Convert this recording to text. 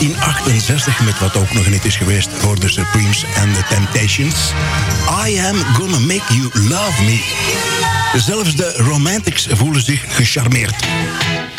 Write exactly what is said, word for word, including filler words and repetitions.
negentien achtenzestig... met wat ook nog niet is geweest voor de Supremes en de Temptations. I Am Gonna Make You Love Me. Zelfs de Romantics voelen zich gecharmeerd.